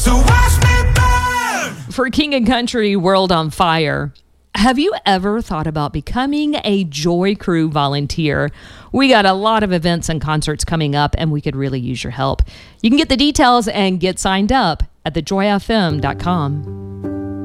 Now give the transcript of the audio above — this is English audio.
So watch me burn. For King and Country World on Fire, have you ever thought about becoming a Joy Crew volunteer? We got a lot of events and concerts coming up, and we could really use your help. You can get the details and get signed up at thejoyfm.com.